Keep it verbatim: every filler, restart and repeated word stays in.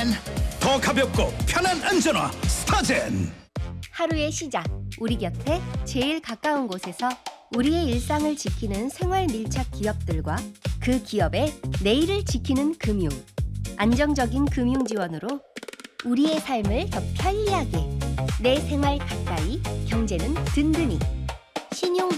더 가볍고 편한 안전화 스타젠. 하루의 시작, 우리 곁에 제일 가까운 곳에서 우리의 일상을 지키는 생활 밀착 기업들과 그 기업의 내일을 지키는 금융. 안정적인 금융 지원으로 우리의 삶을 더 편리하게, 내 생활 가까이, 경제는 든든히. 신용